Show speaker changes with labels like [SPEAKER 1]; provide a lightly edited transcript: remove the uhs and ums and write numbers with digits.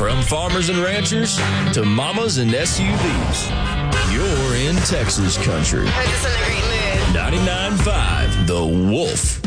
[SPEAKER 1] From farmers and ranchers to mamas and SUVs, you're in Texas country.
[SPEAKER 2] I'm just in a great mood.
[SPEAKER 1] 99.5 The Wolf.